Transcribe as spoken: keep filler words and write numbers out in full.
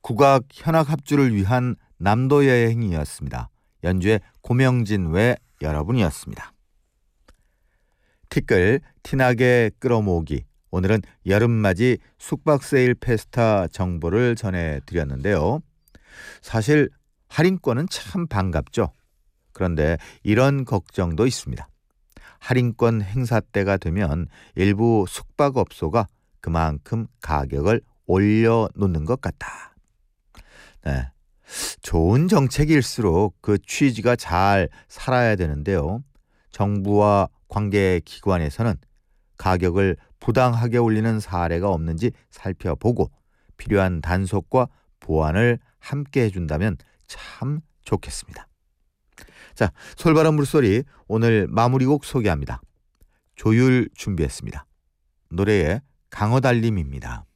국악 현악 합주를 위한 남도 여행이었습니다. 연주의 고명진 외 여러분이었습니다. 티끌 티나게 끌어모으기. 오늘은 여름맞이 숙박세일 페스타 정보를 전해드렸는데요. 사실 할인권은 참 반갑죠. 그런데 이런 걱정도 있습니다. 할인권 행사 때가 되면 일부 숙박업소가 그만큼 가격을 올려놓는 것 같다. 네, 좋은 정책일수록 그 취지가 잘 살아야 되는데요. 정부와 관계기관에서는 가격을 부당하게 올리는 사례가 없는지 살펴보고 필요한 단속과 보완을 함께 해준다면 참 좋겠습니다. 자, 솔바람 물소리 오늘 마무리곡 소개합니다. 조율 준비했습니다. 노래의 강어달림입니다.